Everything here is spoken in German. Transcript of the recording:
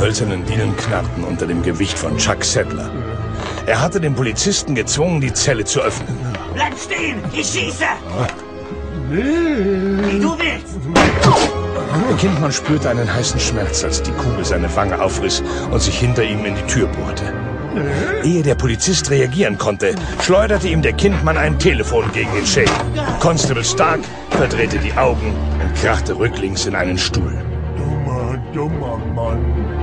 hölzernen Dielen knarrten unter dem Gewicht von Chuck Settler. Er hatte den Polizisten gezwungen, die Zelle zu öffnen. Bleib stehen! Ich schieße! Wie du willst! Der Kindmann spürte einen heißen Schmerz, als die Kugel seine Wange aufriss und sich hinter ihm in die Tür bohrte. Ehe der Polizist reagieren konnte, schleuderte ihm der Kindmann ein Telefon gegen den Schädel. Constable Stark verdrehte die Augen und krachte rücklings in einen Stuhl. Dummer Mann.